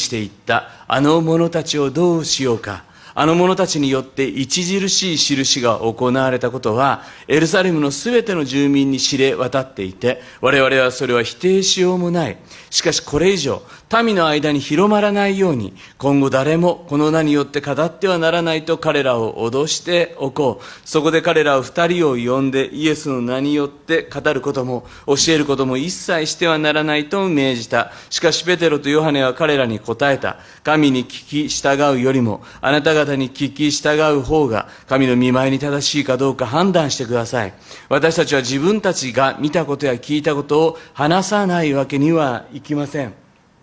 していった。あの者たちをどうしようか。あの者たちによって著しい印が行われたことは、エルサレムのすべての住民に知れ渡っていて、我々はそれは否定しようもない。しかしこれ以上、民の間に広まらないように、今後誰もこの名によって語ってはならないと彼らを脅しておこう。そこで彼らを二人を呼んで、イエスの名によって語ることも、教えることも一切してはならないと命じた。しかしペテロとヨハネは彼らに答えた。神に聞き従うよりも、あなた方に聞き従う方が、神の御前に正しいかどうか判断してください。私たちは自分たちが見たことや聞いたことを話さないわけにはいきません。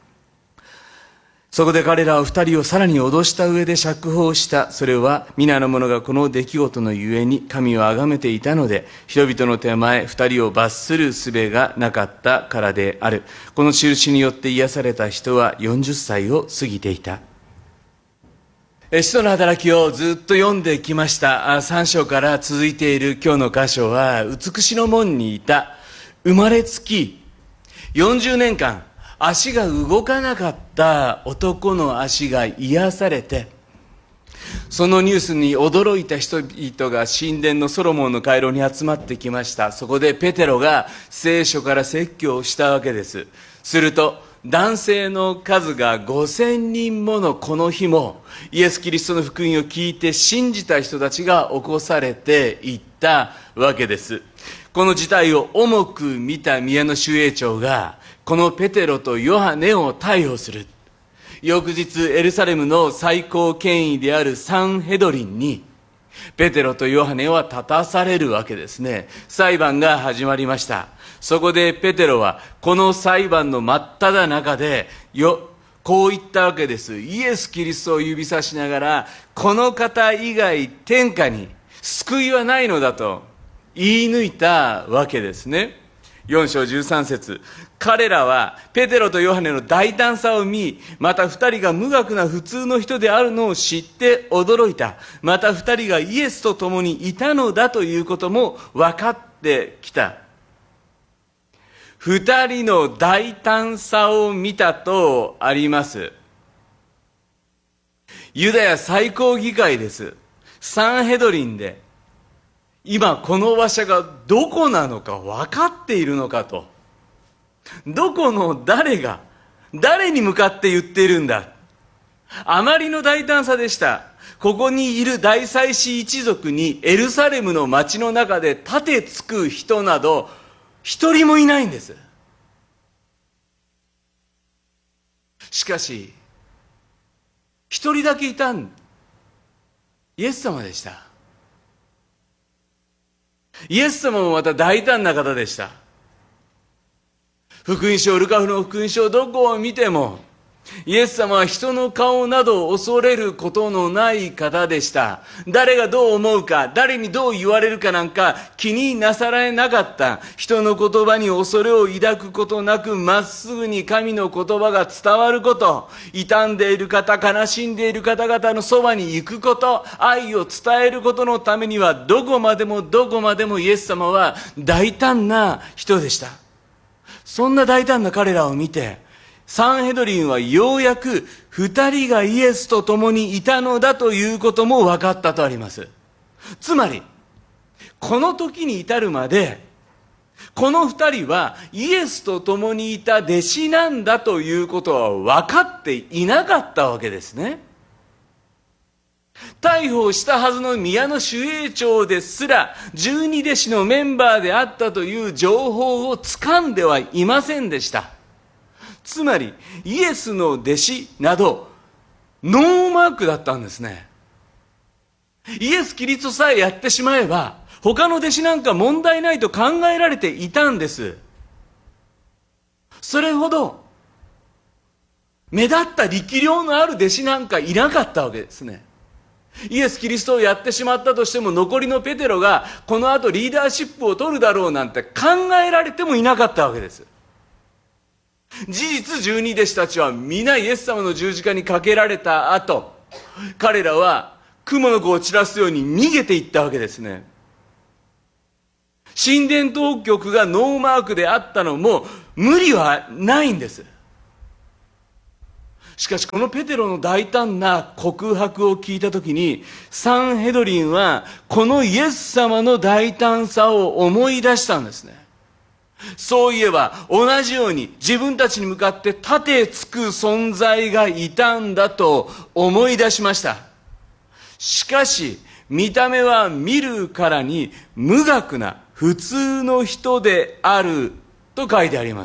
そこで彼らは二人をさらに脅した上で釈放した。それは皆の者がこの出来事のゆえに神を崇めていたので、人々の手前二人を罰する術がなかったからである。この印によって癒された人は40歳を過ぎていた。使徒の働きをずっと読んできました。3章から続いている今日の箇所は、美しの門にいた生まれつき40年間足が動かなかった男の足が癒されて、そのニュースに驚いた人々が神殿のソロモンの回廊に集まってきました。そこでペテロが聖書から説教をしたわけです。すると男性の数が5000人ものこの日もイエス・キリストの福音を聞いて信じた人たちが起こされていったわけです。この事態を重く見た宮の守衛長がこのペテロとヨハネを逮捕する。翌日エルサレムの最高権威であるサンヘドリンにペテロとヨハネは立たされるわけですね。裁判が始まりました。そこでペテロはこの裁判の真っ只中でこう言ったわけです。イエス・キリストを指さしながら、この方以外天下に救いはないのだと言い抜いたわけですね。4章13節、彼らはペテロとヨハネの大胆さを見、また二人が無学な普通の人であるのを知って驚いた。また二人がイエスと共にいたのだということも分かってきた。二人の大胆さを見たとあります。ユダヤ最高議会です。サンヘドリンで今この場所がどこなのか分かっているのかと、どこの誰が誰に向かって言っているんだ、あまりの大胆さでした。ここにいる大祭司一族にエルサレムの町の中で立てつく人など一人もいないんです。しかし一人だけいたん、イエス様でした。イエス様もまた大胆な方でした。福音書、ルカの福音書どこを見てもイエス様は人の顔などを恐れることのない方でした。誰がどう思うか、誰にどう言われるかなんか気になさられなかった。人の言葉に恐れを抱くことなく、まっすぐに神の言葉が伝わること、傷んでいる方、悲しんでいる方々のそばに行くこと、愛を伝えることのためにはどこまでもイエス様は大胆な人でした。そんな大胆な彼らを見てサンヘドリンはようやく二人がイエスと共にいたのだということも分かったとあります。つまりこの時に至るまでこの二人はイエスと共にいた弟子なんだということは分かっていなかったわけですね。逮捕したはずの宮の守衛長ですら十二弟子のメンバーであったという情報を掴んではいませんでした。つまりイエスの弟子などノーマークだったんですね。イエス・キリストさえやってしまえば他の弟子なんか問題ないと考えられていたんです。それほど目立った力量のある弟子なんかいなかったわけですね。イエス・キリストをやってしまったとしても残りのペテロがこの後リーダーシップを取るだろうなんて考えられてもいなかったわけです。事実十二弟子たちは皆イエス様の十字架にかけられた後、彼らは蜘蛛の子を散らすように逃げていったわけですね。神殿当局がノーマークであったのも無理はないんです。 しかしこのペテロの大胆な告白を聞いたときに、サンヘドリンはこのイエス様の大胆さを思い出したんですね。そういえば同じように自分たちに向かって立てつく存在がいたんだと思い出しました。しかし見た目は見るからに無学な普通の人であると書いてあります。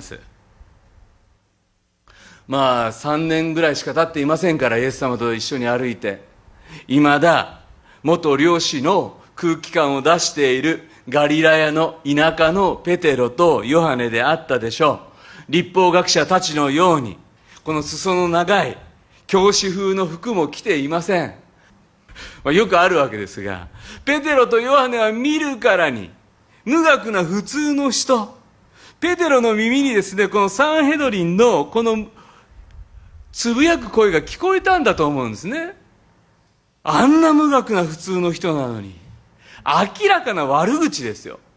まあ3年ぐらいしか経っていませんから、イエス様と一緒に歩いて、いまだ元漁師の空気感を出しているガリラヤの田舎のペテロとヨハネであったでしょう。律法学者たちのようにこの裾の長い教師風の服も着ていません。よくあるわけですが、ペテロとヨハネは見るからに無学な普通の人。ペテロの耳にですね、このサンヘドリンのこのつぶやく声が聞こえたんだと思うんですね。あんな無学な普通の人なのに、明らかな悪口ですよ。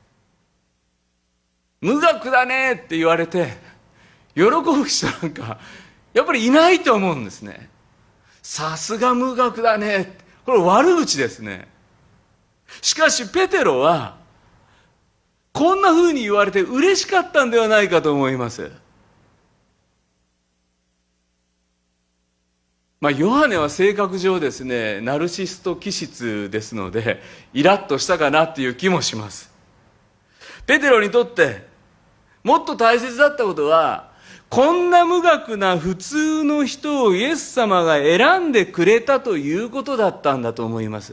無学だねって言われて喜ぶ人なんかやっぱりいないと思うんですね。さすが無学だね、これ悪口ですね。しかしペテロはこんな風に言われて嬉しかったんではないかと思います。ヨハネは性格上ですね、ナルシスト気質ですのでイラッとしたかなっていう気もします。ペテロにとってもっと大切だったことは、こんな無学な普通の人をイエス様が選んでくれたということだったんだと思います。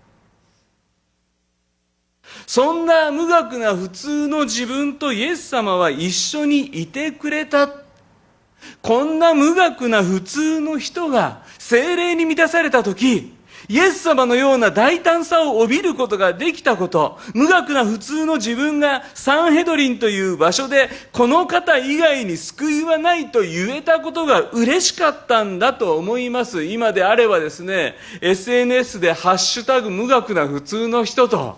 そんな無学な普通の自分とイエス様は一緒にいてくれた。こんな無学な普通の人が聖霊に満たされたとき、イエス様のような大胆さを帯びることができたこと、無学な普通の自分がサンヘドリンという場所でこの方以外に救いはないと言えたことが嬉しかったんだと思います。今であればですね、SNS でハッシュタグ無学な普通の人と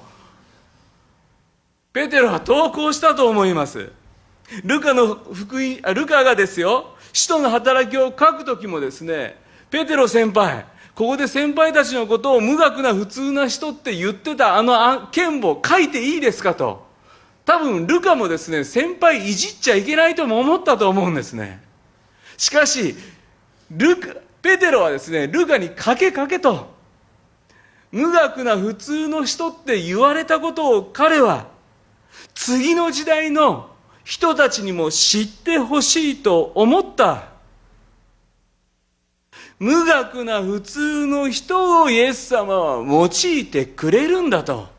ペテロは投稿したと思います。ルカがですよ、使徒の働きを書くときもですね、ペテロ先輩、ここで先輩たちのことを無学な普通な人って言ってたあの剣を書いていいですかと。多分ルカもですね、先輩いじっちゃいけないとも思ったと思うんですね。しかしペテロはですね、ルカに書けと無学な普通の人って言われたことを彼は次の時代の人たちにも知ってほしいと思った。無学な普通の人をイエス様は用いてくれるんだと。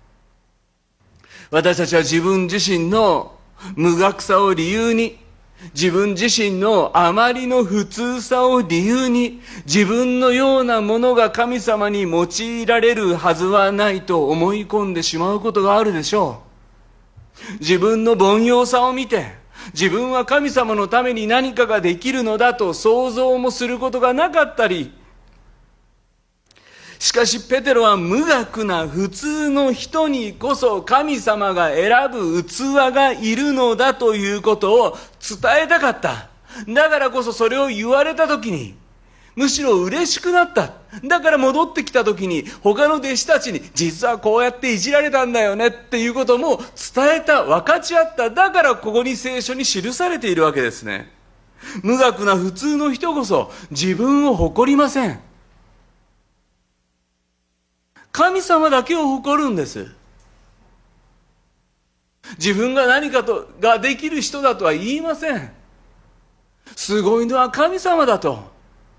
私たちは自分自身の無学さを理由に、自分自身のあまりの普通さを理由に、自分のようなものが神様に用いられるはずはないと思い込んでしまうことがあるでしょう。自分の凡庸さを見て、自分は神様のために何かができるのだと想像もすることがなかったり、しかしペテロは無学な普通の人にこそ神様が選ぶ器がいるのだということを伝えたかった。だからこそそれを言われた時にむしろ嬉しくなった。だから戻ってきた時に他の弟子たちに実はこうやっていじられたんだよねっていうことも伝えた、分かち合った。だからここに聖書に記されているわけですね。無学な普通の人こそ自分を誇りません。神様だけを誇るんです。自分が何かができる人だとは言いません。すごいのは神様だと。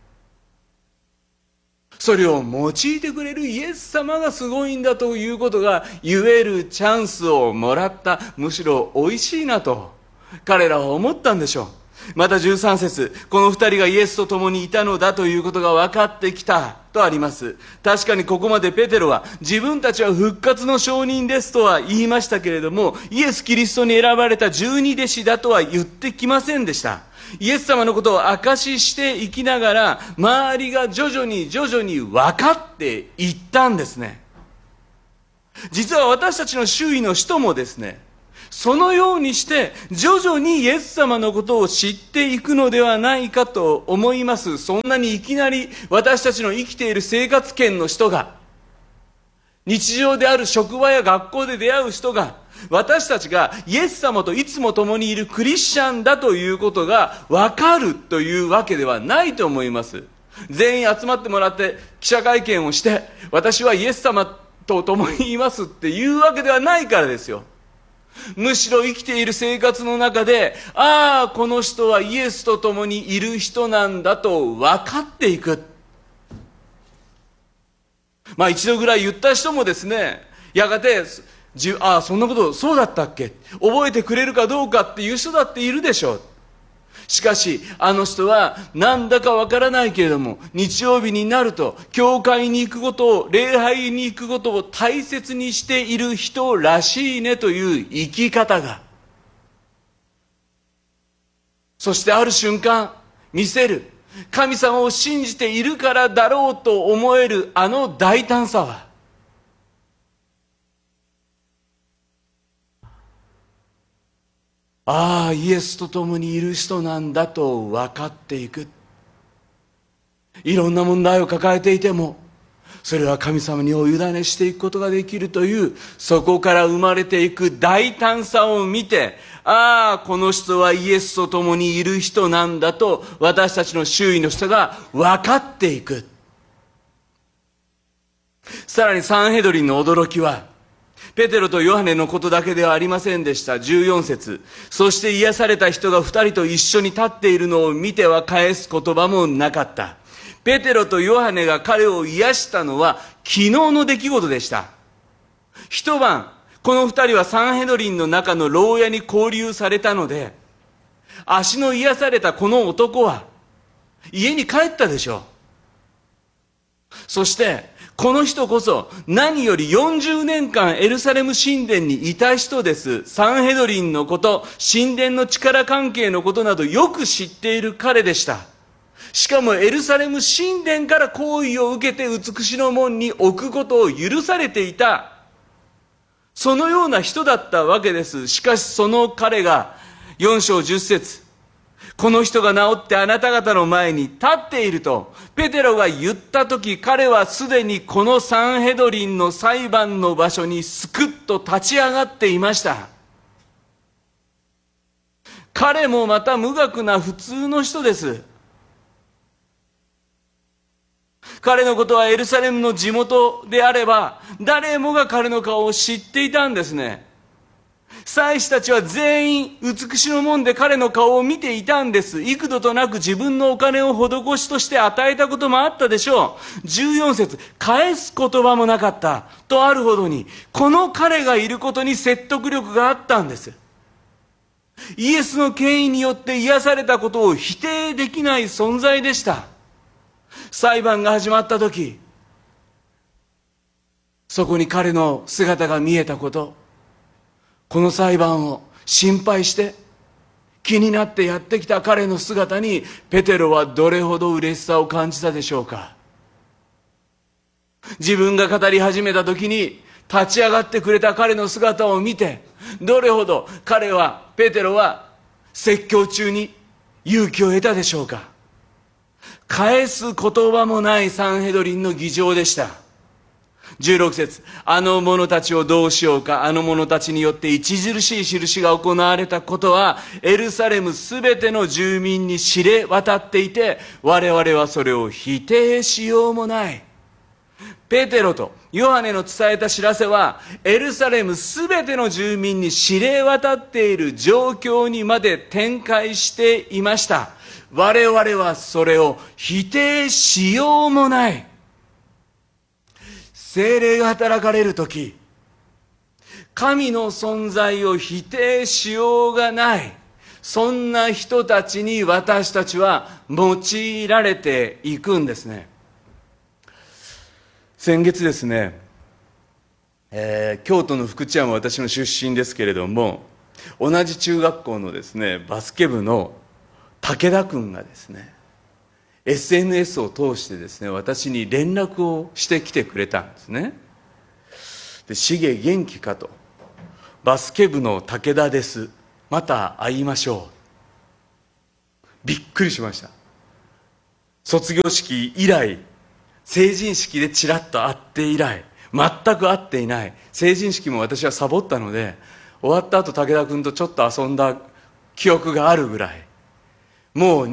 それを用いてくれるイエス様がすごいんだということが言えるチャンスをもらった。むしろ美味しいなと彼らは思ったんでしょう。また13節、この二人がイエスと共にいたのだということが分かってきたとあります。確かにここまでペテロは自分たちは復活の証人ですとは言いましたけれども、イエス・キリストに選ばれた12弟子だとは言ってきませんでした。イエス様のことを証ししていきながら、周りが徐々に分かっていったんですね。実は私たちの周囲の人もですね、 そのようにして徐々にイエス様のことを知っていくのではないかと思います。そんなにいきなり私たちの生きている生活圏の人が、日常である職場や学校で出会う人が、私たちがイエス様といつも共にいるクリスチャンだということが分かるというわけではないと思います。全員集まってもらって記者会見をして、私はイエス様と共にいますっていうわけではないからですよ。むしろ生きている生活の中で、ああ、この人はイエスと共にいる人なんだと分かっていく。一度ぐらい言った人もですね、やがてああ、そんなことそうだったっけ、覚えてくれるかどうかっていう人だっているでしょう。しかしあの人はなんだかわからないけれども、日曜日になると教会に行くことを、礼拝に行くことを大切にしている人らしいねという生き方が、そしてある瞬間見せる神様を信じているからだろうと思えるあの大胆さは、ああ、イエスと共にいる人なんだと分かっていく。いろんな問題を抱えていても、それは神様にお委ねしていくことができるという、そこから生まれていく大胆さを見て、ああ、この人はイエスと共にいる人なんだと私たちの周囲の人が分かっていく。さらにサンヘドリンの驚きは、ペテロとヨハネのことだけではありませんでした。14節、そして癒された人が2人と一緒に立っているのを見ては返す言葉もなかった。ペテロとヨハネが彼を癒したのは昨日の出来事でした。一晩この2人はサンヘドリンの中の牢屋に拘留されたので、足の癒されたこの男は家に帰ったでしょう。そしてこの人こそ何より40年間エルサレム神殿にいた人です。サンヘドリンのこと、神殿の力関係のことなどよく知っている彼でした。しかもエルサレム神殿から行為を受けて美しの門に置くことを許されていた、そのような人だったわけです。しかしその彼が4章10節、この人が治ってあなた方の前に立っているとペテロが言ったとき、彼はすでにこのサンヘドリンの裁判の場所にすくっと立ち上がっていました。彼もまた無学な普通の人です。彼のことはエルサレムの地元であれば誰もが彼の顔を知っていたんですね。祭司たちは全員美しの門で彼の顔を見ていたんです。幾度となく自分のお金を施しとして与えたこともあったでしょう。14節、返す言葉もなかったとあるほどに、この彼がいることに説得力があったんです。イエスの権威によって癒されたことを否定できない存在でした。裁判が始まった時、そこに彼の姿が見えたこと、この裁判を心配して気になってやってきた彼の姿にペテロはどれほど嬉しさを感じたでしょうか。自分が語り始めた時に立ち上がってくれた彼の姿を見て、どれほどペテロは説教中に勇気を得たでしょうか。返す言葉もないサンヘドリンの議場でした。16節、あの者たちをどうしようか。あの者たちによって著しい印が行われたことはエルサレムすべての住民に知れ渡っていて、我々はそれを否定しようもない。ペテロとヨハネの伝えた知らせはエルサレムすべての住民に知れ渡っている状況にまで展開していました。我々はそれを否定しようもない。聖霊が働かれるとき、神の存在を否定しようがない、そんな人たちに私たちは用いられていくんですね。先月ですね、京都の福知山は私の出身ですけれども、同じ中学校のですねバスケ部の武田君がですね SNS を通してですね私に連絡をしてきてくれたんですね。で、しげ元気かと、 バスケ部の武田です。また会いましょう。びっくりしました。卒業式以来、成人式でちらっと会って以来、全く会っていない。成人式も私はサボったので、終わった後武田君とちょっと遊んだ記憶があるぐらい、もう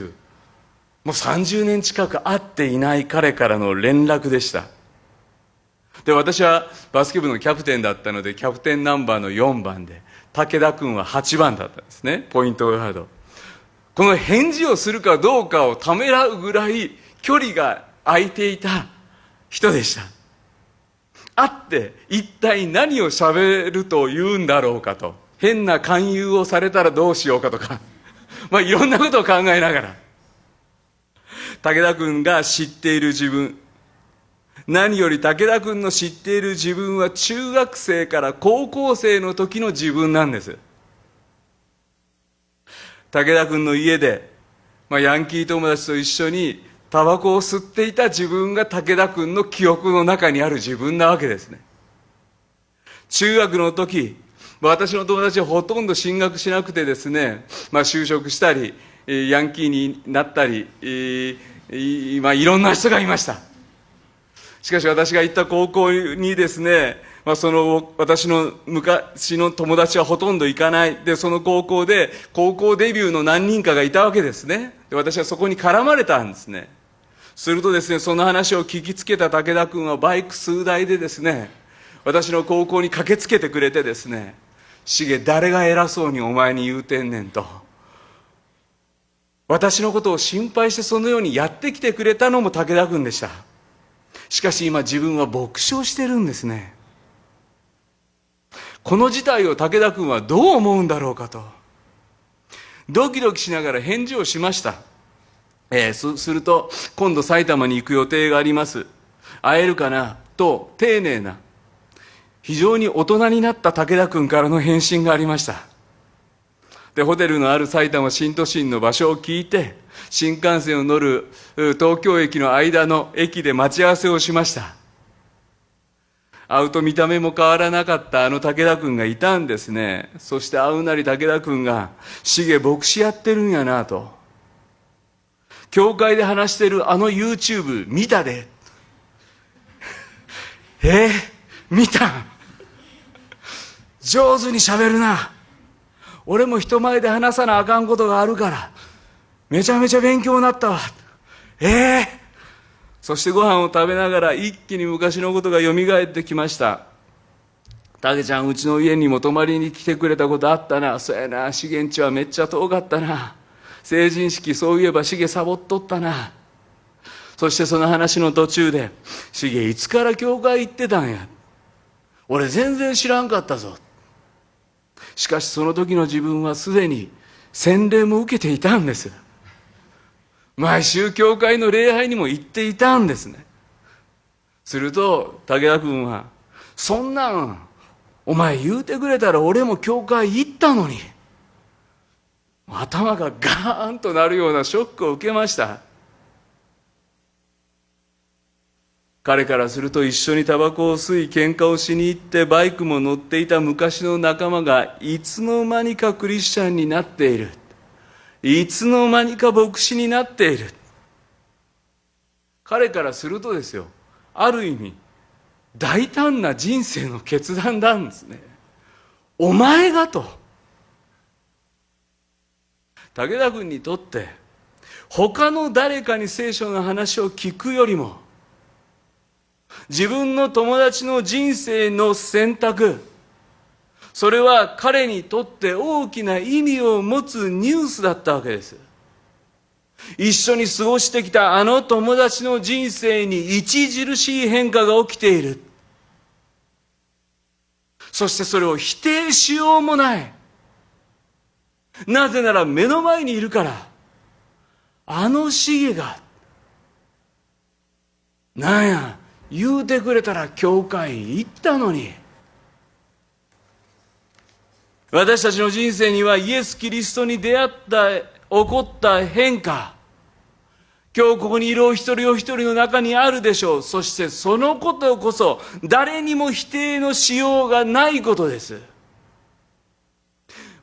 30年近く会っていない彼からの連絡でした。で、私はバスケ部のキャプテンだったので、キャプテンナンバーの4番で、武田君は8番だったんですね、ポイントガード。この返事をするかどうかをためらうぐらい距離が空いていた人でした。会って一体何を喋ると言うんだろうかと、変な勧誘をされたらどうしようかとかいろんなことを考えながら、武田君が知っている自分、何より武田君の知っている自分は中学生から高校生の時の自分なんです。武田君の家で、ヤンキー友達と一緒にタバコを吸っていた自分が武田君の記憶の中にある自分なわけですね。中学の時、私の友達はほとんど進学しなくてですね、就職したりヤンキーになったり、いろんな人がいました。しかし私が行った高校にですね、その私の昔の友達はほとんど行かない。で、その高校で高校デビューの何人かがいたわけですね。で、私はそこに絡まれたんですね。するとですね、その話を聞きつけた武田君はバイク数台でですね、私の高校に駆けつけてくれてですね、しげ、誰が偉そうにお前に言うてんねんと、私のことを心配してそのようにやってきてくれたのも武田君でした。しかし今自分は牧師をしてるんですね。この事態を武田君はどう思うんだろうかとドキドキしながら返事をしました。すると、今度埼玉に行く予定があります、会えるかなと丁寧な、非常に大人になった武田君からの返信がありました。で、ホテルのある埼玉新都心の場所を聞いて、新幹線を乗る東京駅の間の駅で待ち合わせをしました。会うと見た目も変わらなかったあの武田君がいたんですね。そして会うなり武田君が、しげ、牧師やってるんやなと、教会で話してるあの YouTube 見たで見た、上手に喋るな、俺も人前で話さなあかんことがあるからめちゃめちゃ勉強になったわ。そしてご飯を食べながら一気に昔のことがよみがえってきました。たけちゃん、うちの家にも泊まりに来てくれたことあったな。そうやな、しげんちはめっちゃ遠かったな。成人式そういえばしげサボっとったな。そしてその話の途中で、しげ、いつから教会行ってたんや、俺全然知らんかったぞ。しかしその時の自分はすでに洗礼も受けていたんです。毎週教会の礼拝にも行っていたんですね。すると武田君は、そんなんお前言うてくれたら俺も教会行ったのに。頭がガーンとなるようなショックを受けました。彼からすると、一緒にタバコを吸い喧嘩をしに行ってバイクも乗っていた昔の仲間がいつの間にかクリスチャンになっている、いつの間にか牧師になっている。彼からするとですよ、ある意味大胆な人生の決断なんですね。お前がと。武田君にとって他の誰かに聖書の話を聞くよりも、自分の友達の人生の選択、それは彼にとって大きな意味を持つニュースだったわけです。一緒に過ごしてきたあの友達の人生に著しい変化が起きている。そしてそれを否定しようもない。なぜなら目の前にいるから。あのシゲが、なんや言うてくれたら教会行ったのに。私たちの人生にはイエス・キリストに出会った起こった変化、今日ここにいるお一人お一人の中にあるでしょう。そしてそのことこそ誰にも否定のしようがないことです。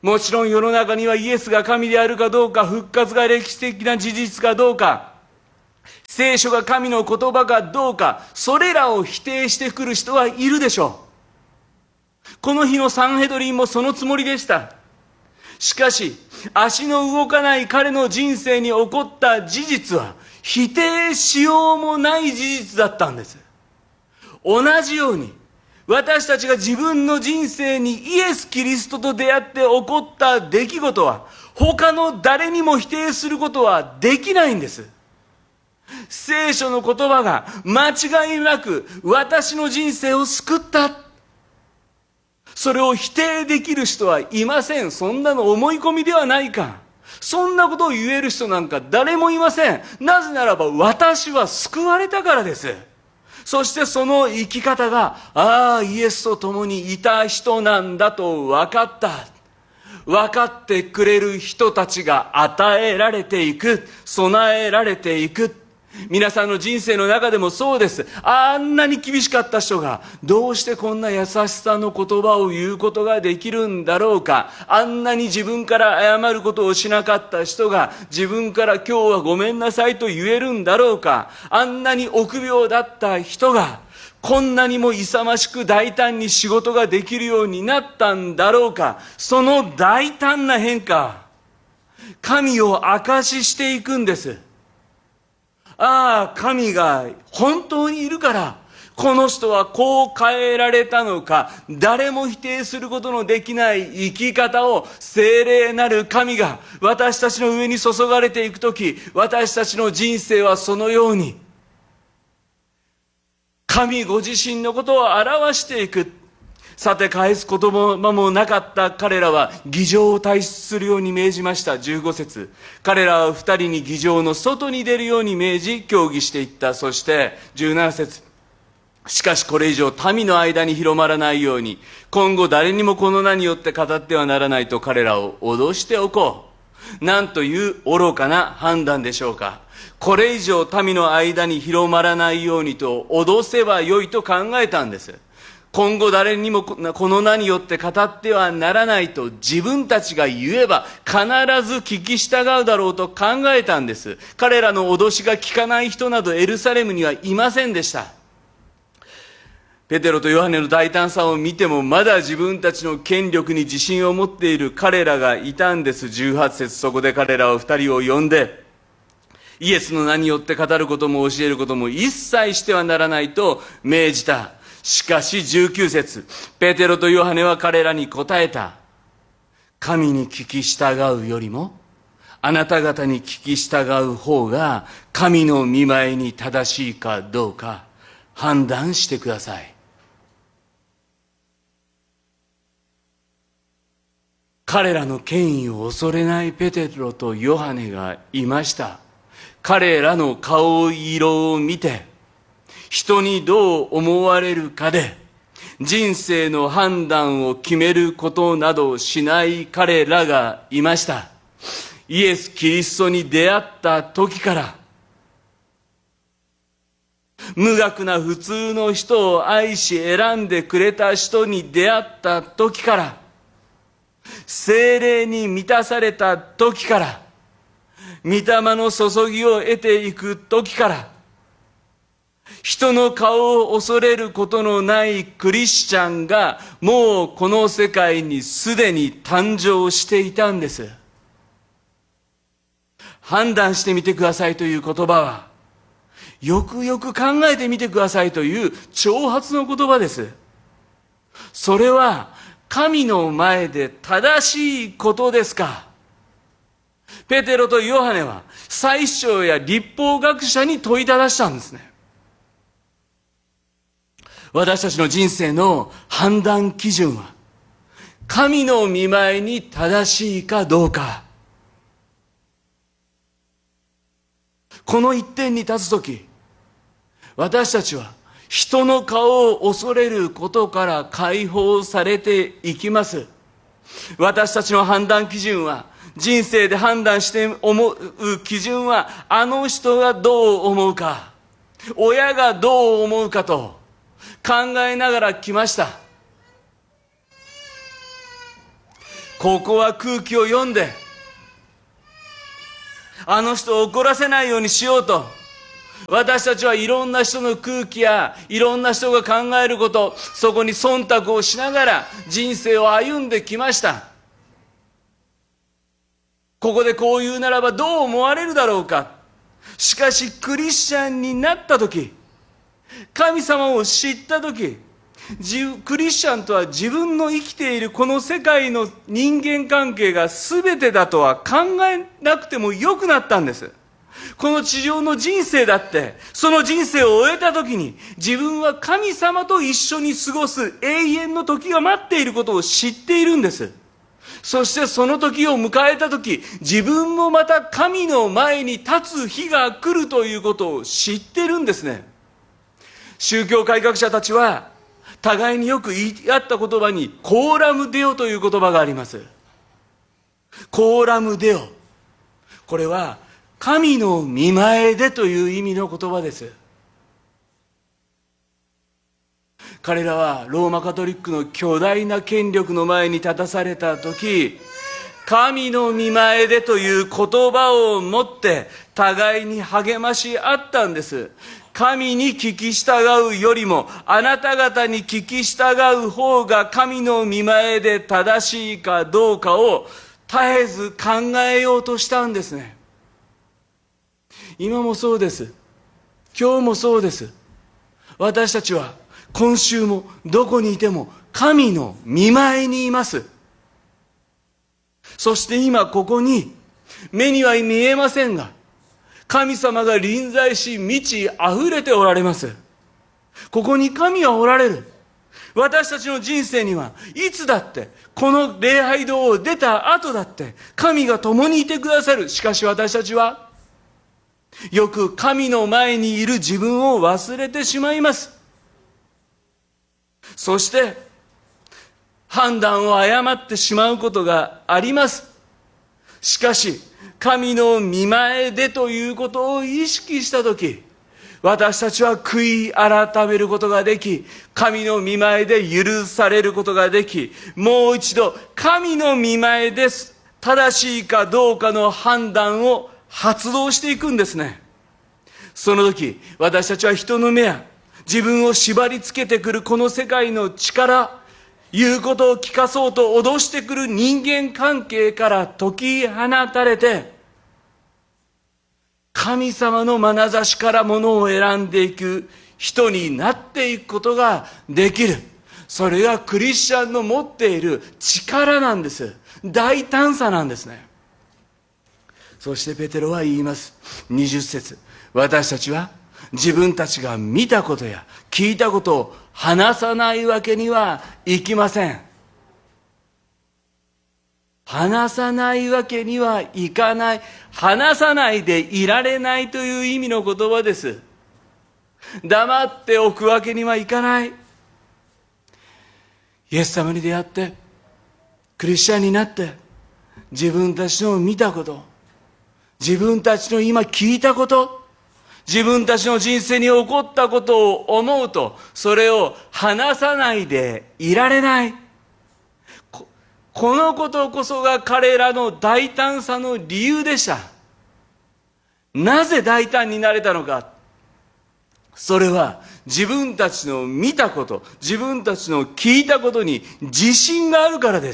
もちろん世の中にはイエスが神であるかどうか、復活が歴史的な事実かどうか、聖書が神の言葉かどうか、それらを否定してくる人はいるでしょう。この日のサンヘドリンもそのつもりでした。しかし、足の動かない彼の人生に起こった事実は、否定しようもない事実だったんです。同じように、私たちが自分の人生にイエス・キリストと出会って起こった出来事は、他の誰にも否定することはできないんです。聖書の言葉が間違いなく私の人生を救った。それを否定できる人はいません。そんなの思い込みではないか。そんなことを言える人なんか誰もいません。なぜならば私は救われたからです。そしてその生き方が、イエスと共にいた人なんだと分かった。分かってくれる人たちが与えられていく。備えられていく。皆さんの人生の中でもそうです。あんなに厳しかった人がどうしてこんな優しさの言葉を言うことができるんだろうか。あんなに自分から謝ることをしなかった人が自分から今日はごめんなさいと言えるんだろうか。あんなに臆病だった人がこんなにも勇ましく大胆に仕事ができるようになったんだろうか。その大胆な変化、神を証ししていくんです。神が本当にいるから、この人はこう変えられたのか、誰も否定することのできない生き方を聖霊なる神が私たちの上に注がれていくとき、私たちの人生はそのように、神ご自身のことを表していく。さて返す言葉もなかった彼らは議場を退出するように命じました。15節。彼らは二人に議場の外に出るように命じ協議していった。そして17節。しかしこれ以上民の間に広まらないように、今後誰にもこの名によって語ってはならないと彼らを脅しておこう。なんという愚かな判断でしょうか。これ以上民の間に広まらないようにと脅せばよいと考えたんです。今後誰にもこの名によって語ってはならないと自分たちが言えば必ず聞き従うだろうと考えたんです。彼らの脅しが効かない人などエルサレムにはいませんでした。ペテロとヨハネの大胆さを見てもまだ自分たちの権力に自信を持っている彼らがいたんです。18節。そこで彼らは二人を呼んで、イエスの名によって語ることも教えることも一切してはならないと命じた。しかし19節。ペテロとヨハネは彼らに答えた。神に聞き従うよりもあなた方に聞き従う方が神の御前に正しいかどうか判断してください。彼らの権威を恐れないペテロとヨハネがいました。彼らの顔色を見て人にどう思われるかで人生の判断を決めることなどしない彼らがいました。イエス・キリストに出会った時から無学な普通の人を愛し選んでくれた人に出会った時から、聖霊に満たされた時から、御霊の注ぎを得ていく時から、人の顔を恐れることのないクリスチャンがもうこの世界にすでに誕生していたんです。判断してみてくださいという言葉は、よくよく考えてみてくださいという挑発の言葉です。それは神の前で正しいことですか？ペテロとヨハネは祭司長や律法学者に問いただしたんですね。私たちの人生の判断基準は神の御前に正しいかどうか。この一点に立つとき、私たちは人の顔を恐れることから解放されていきます。私たちの判断基準は、人生で判断して思う基準は、あの人がどう思うか、親がどう思うかと考えながら来ました。 ここは空気を読んで、あの人を怒らせないようにしようと、私たちはいろんな人の空気やいろんな人が考えること、そこに忖度をしながら人生を歩んできました。ここでこう言うならばどう思われるだろうか。しかしクリスチャンになったとき、神様を知ったとき、クリスチャンとは自分の生きているこの世界の人間関係が全てだとは考えなくてもよくなったんです。この地上の人生だって、その人生を終えた時に自分は神様と一緒に過ごす永遠の時が待っていることを知っているんです。そしてその時を迎えた時、自分もまた神の前に立つ日が来るということを知っているんですね。宗教改革者たちは互いによく言い合った言葉にコーラムデオという言葉があります。コーラムデオ、これは神の御前でという意味の言葉です。彼らはローマカトリックの巨大な権力の前に立たされた時、神の御前でという言葉を持って互いに励まし合ったんです。神に聞き従うよりもあなた方に聞き従う方が神の御前で正しいかどうかを絶えず考えようとしたんですね。今もそうです。今日もそうです。私たちは今週もどこにいても神の御前にいます。そして今ここに目には見えませんが、神様が臨在し満ち溢れておられます。ここに神はおられる。私たちの人生にはいつだって、この礼拝堂を出た後だって神が共にいてくださる。しかし私たちはよく神の前にいる自分を忘れてしまいます。そして判断を誤ってしまうことがあります。しかし神の御前でということを意識したとき、私たちは悔い改めることができ、神の御前で許されることができ、もう一度神の御前です、正しいかどうかの判断を発動していくんですね。その時私たちは人の目や自分を縛り付けてくるこの世界の力、言うことを聞かそうと脅してくる人間関係から解き放たれて、神様の眼差しからものを選んでいく人になっていくことができる。それがクリスチャンの持っている力なんです。大胆さなんですね。そしてペテロは言います。20節、私たちは自分たちが見たことや聞いたことを話さないわけにはいきません。話さないわけにはいかない。話さないでいられないという意味の言葉です。黙っておくわけにはいかない。イエス様に出会ってクリスチャンになって、自分たちの見たこと、自分たちの今聞いたこと、自分たちの人生に起こったことを思うと、それを話さないでいられない。このことこそが彼らの大胆さの理由でした。なぜ大胆になれたのか。それは自分たちの見たこと、自分たちの聞いたことに自信があるからです。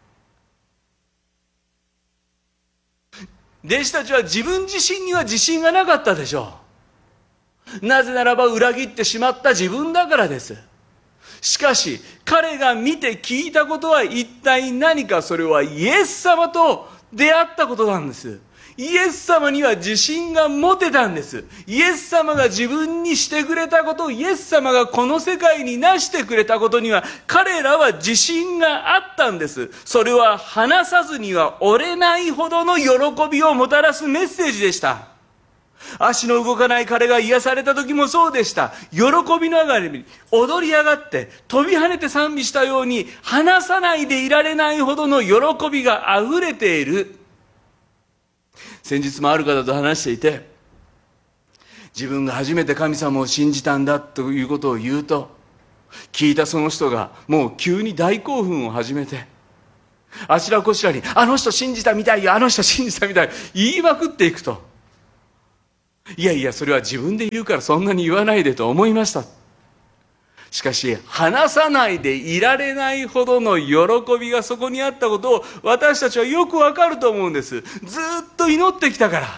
弟子たちは自分自身には自信がなかったでしょう。なぜならば裏切ってしまった自分だからです。しかし彼が見て聞いたことは一体何か。それはイエス様と出会ったことなんです。イエス様には自信が持てたんです。イエス様が自分にしてくれたこと、イエス様がこの世界になしてくれたことには彼らは自信があったんです。それは話さずには折れないほどの喜びをもたらすメッセージでした。足の動かない彼が癒された時もそうでした。喜びのあがりに踊り上がって飛び跳ねて賛美したように、話さないでいられないほどの喜びがあふれている。先日もある方と話していて、自分が初めて神様を信じたんだということを言うと、聞いたその人がもう急に大興奮を始めて、 あちらこちらに、あの人信じたみたいよ、あの人信じたみたい、言いまくっていくと、いやいや、それは自分で言うからそんなに言わないでと思いました。しかし、話さないでいられないほどの喜びがそこにあったことを私たちはよくわかると思うんです。ずっと祈ってきたから。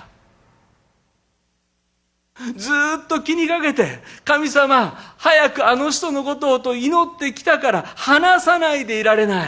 ずっと気にかけて、神様、早くあの人のことをと祈ってきたから、話さないでいられない。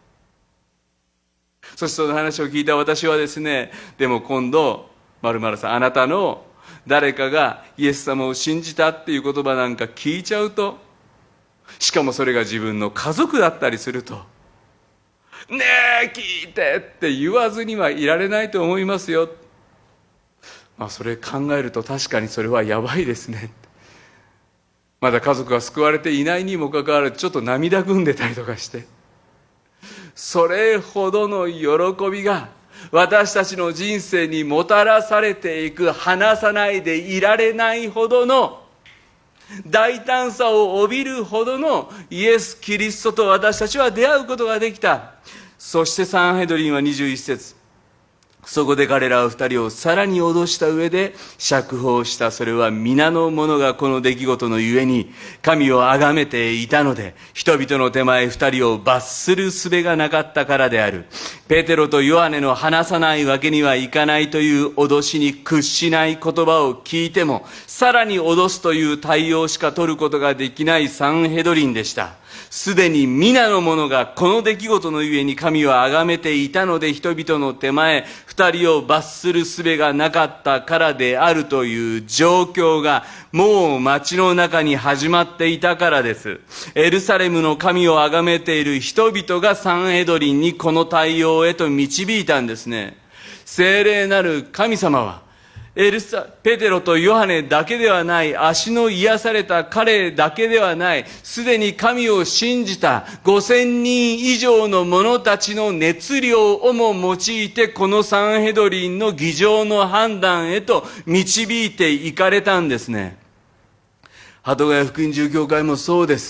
そしてその話を聞いた私はですね、でも今度、〇〇さん、あなたの誰かがイエス様を信じたっていう言葉なんか聞いちゃうと、しかもそれが自分の家族だったりすると、ねえ聞いてって言わずにはいられないと思いますよ。それ考えると確かにそれはやばいですね。まだ家族が救われていないにもかかわらずちょっと涙ぐんでたりとかして、それほどの喜びが私たちの人生にもたらされていく、話さないでいられないほどの大胆さを帯びるほどのイエス・キリストと私たちは出会うことができた。そしてサンヘドリンは21節、そこで彼らは二人をさらに脅した上で釈放した。それは皆の者がこの出来事のゆえに神を崇めていたので、人々の手前二人を罰する術がなかったからである。ペテロとヨハネの話さないわけにはいかないという脅しに屈しない言葉を聞いても、さらに脅すという対応しか取ることができないサンヘドリンでした。すでに皆の者がこの出来事のゆえに神を崇めていたので、人々の手前二人を罰する術がなかったからであるという状況がもう街の中に始まっていたからです。エルサレムの神を崇めている人々がサンヘドリンにこの対応へと導いたんですね。聖霊なる神様はペテロとヨハネだけではない、足の癒された彼だけではない、すでに神を信じた5000人以上の者たちの熱量をも用いて、このサンヘドリンの議場の判断へと導いていかれたんですね。鳩ヶ谷福音住教会もそうです。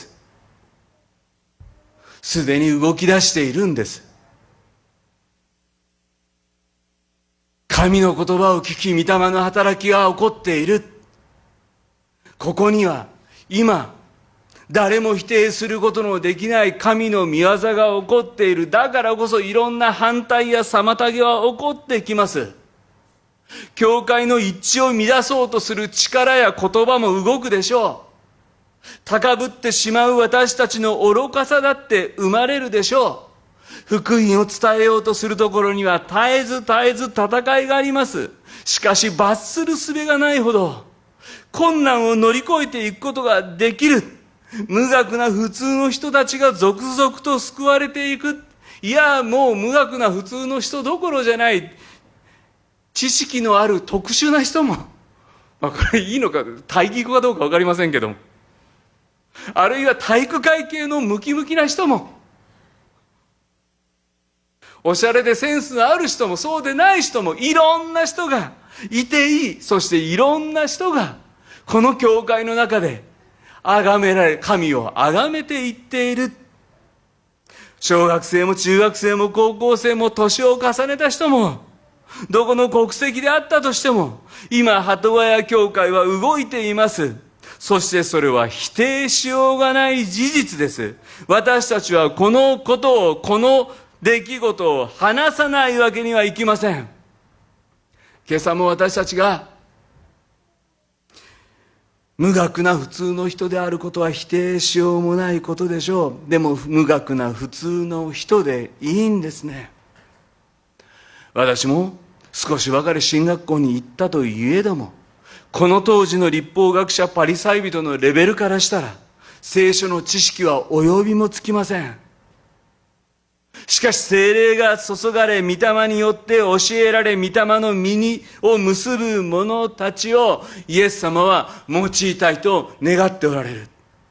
すでに動き出しているんです。神の言葉を聞き、御霊の働きが起こっている。ここには今誰も否定することのできない神の御業が起こっている。だからこそいろんな反対や妨げは起こってきます。教会の一致を乱そうとする力や言葉も動くでしょう。高ぶってしまう私たちの愚かさだって生まれるでしょう。福音を伝えようとするところには絶えず戦いがあります。しかし罰する術がないほど困難を乗り越えていくことができる。無学な普通の人たちが続々と救われていく。いや、もう無学な普通の人どころじゃない、知識のある特殊な人も、これいいのか、大義語かどうか分かりませんけども、あるいは体育会系のムキムキな人も、おしゃれでセンスのある人もそうでない人も、いろんな人がいていい。そしていろんな人がこの教会の中で神を崇めていっている。小学生も中学生も高校生も年を重ねた人も、どこの国籍であったとしても、今鳩ヶ谷教会は動いています。そしてそれは否定しようがない事実です。私たちはこのことを、この出来事を話さないわけにはいきません。今朝も私たちが無学な普通の人であることは否定しようもないことでしょう。でも無学な普通の人でいいんですね。私も少しばかり進学校に行ったといえども、この当時の立法学者パリサイ人のレベルからしたら聖書の知識は及びもつきません。しかし聖霊が注がれ、御霊によって教えられ、御霊の実を結ぶ者たちをイエス様は用いたいと願っておられる。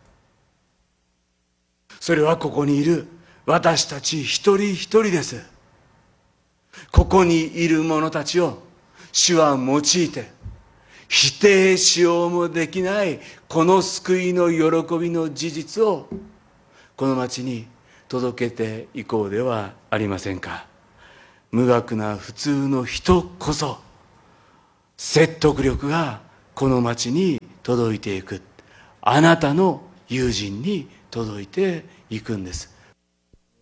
それはここにいる私たち一人一人です。ここにいる者たちを主は用いて、否定しようもできないこの救いの喜びの事実をこの町に届けていこうではありませんか。無学な普通の人こそ説得力がこの町に届いていく。あなたの友人に届いていくんです。